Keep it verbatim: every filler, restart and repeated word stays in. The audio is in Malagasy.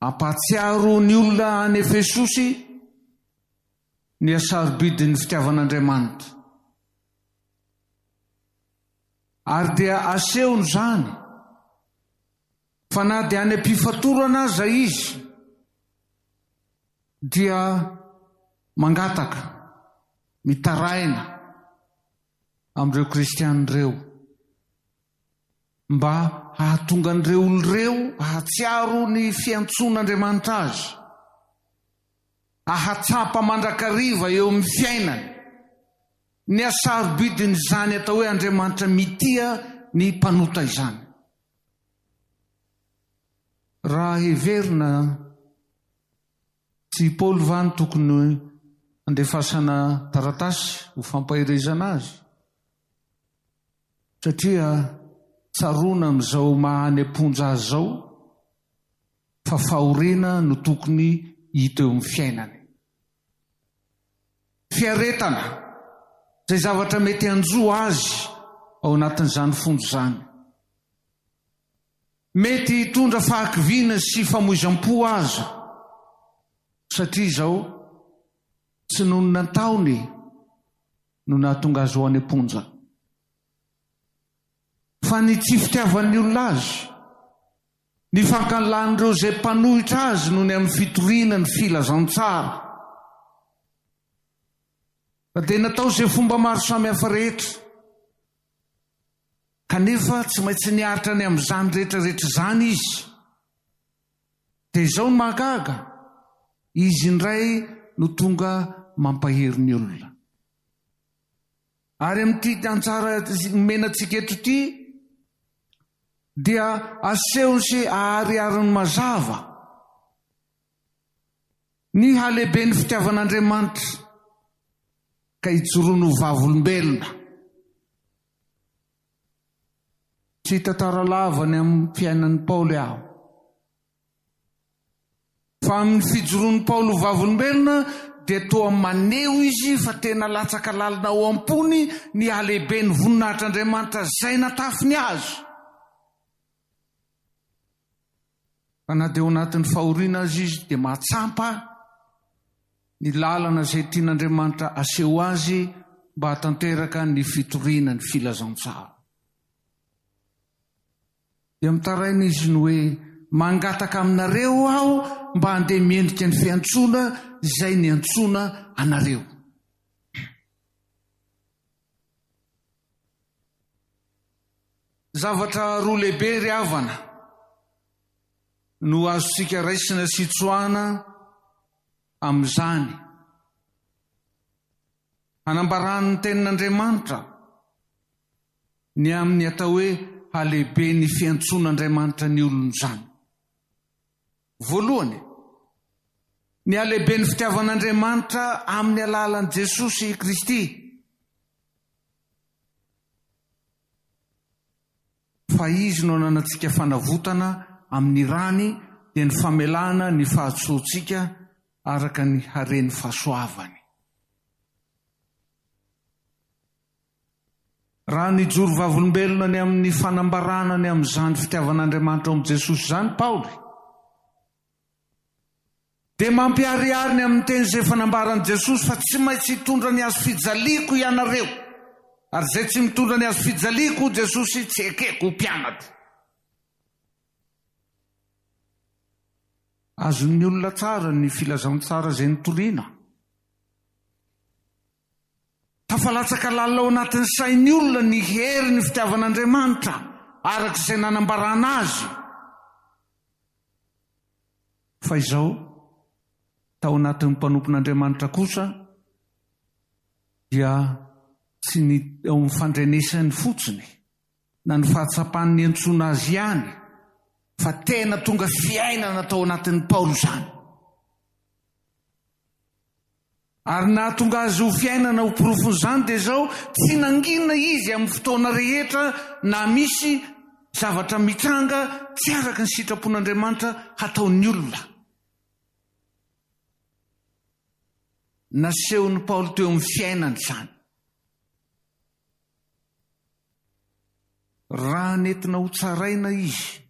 ampatsiaro ny olona any Efesosy ny asarobidin'ny fitiavan'Andriamanitra. Ary dia asehony zany fa na dia any am-pifatorana aza izy dia mangataka, mitaraina amin'ireo kristianireo mba hahatonga an'ireo olon'ireo hahatsiaro ny fiantson'Andriamanitra azy, ahatsapa mandrakariva eo amin'ny fiainany ny asarobidiny zany atao hoe Andriamanitra mitia ny mpanota izany. Raha heverina tsy Paoly vany tokony andefasana taratasy ho fampahirezana azy, satria tsaroana amin'izao mahany amponja azy zao fa fahoriana no tokony hita eo amin'ny fiainany. Fiaretana zay zavatra mety hanjo azy ao anatin'izany fonjo zany, mety hitondra fahakiviana sy famoizam-po azy, satria zao tsy noho ny nataony no nahatonga azy ho any amponja, fa ny tsy fitiavan'ny olona azy, ny fankalan'ireo zay mpanohitra azy noho ny amin'ny fitoriana ny filazantsara. Fa dia natao zay fomba maro samihafa rehetra, kanefa tsy maintsy niaritra ny amin'izany rehetrarehetra zany izy. Dia izao ny mahagaga, izy indray no tonga mampahery ny olona. Ary amin'ity antsara menantsika eto ity dia asehony sy ahariarin'ny mazava ny halehiben'ny fitiavan'Andriamanitra ka hijoroany ho vavolombelona. Tsy tantara lava ny amin'ny fiainan'ny Paoly aho, fa amin'ny fijoroan'ny Paoly ho vavolombelona dia toa maneho izy fa tena latsaka lalina ao am-pony ny halehiben'ny voninahitr'Andriamanitra zay natafiny azy. Fa na dia ao anatin'ny fahoriana azy izy dia mahatsampa ny lalana zay tian'Andriamanitra aseho azy mba hatanteraka ny fitoriana ny filazantsara. Dia mitaraina izy ny hoe mangataka aminareo aho mba handeha miendrika ny fiantsoana izay ny antsoana anareo. Zavatra roa lehibe ry havana no azontsika raisina sy tsoahana amin'izany, hanambarany ny tenin'Andriamanitra ny amin'ny atao hoe halehibe ny fiantson'Andriamanitra ny olony zany. Voalohany, ny halehibe ny fitiavan'Andriamanitra amin'ny alalan'i Jesosy Kristy, fa izy no ananantsika fanavotana amin'ny rany dia ny famelana ny fahatsoantsika araka ny hareny fahasoavany. Raha nijoro vavolombelona ny amin'ny fanambarana ny amin'izany fitiavan'Andriamanitra ao amin'i Jesosy zany Paoly, dia mampiariary ny amin'ny teny izay fanambaran'i Jesosy fa tsy maintsy hitondra ny azo fijaliko ianareo, ary zay tsy mitondra ny azo fijaliko Jesosy tsy ekeko ho mpianatra. Azon'ny olona tsara ny filazantsara zay nitoriana, tafalatsaka lalina ao anatin'ny sain'ny olona ny hery ny fitiavan'Andriamanitra araka izay nanambarana azy. Fa izao tao anatin'ny mpanompon'Andriamanitra kosa dia tsy ny ao amin'ny fandrenesany fotsiny na ny fahatsapany ny antsoina azy ihany, fa tena tonga fiainana tao anatin'ny Paoly zany. Ary na tonga azy ho fiainana ho porofony zany dia zao tsy nanginona izy amin'ny fotoana rehetra na misy zavatra mitranga tsy araka ny sitrapon'Andriamanitra hataon'ny olona. Nasehon'ny Paoly teo amin'ny fiainany zany. Raha nentina ho tsaraina izy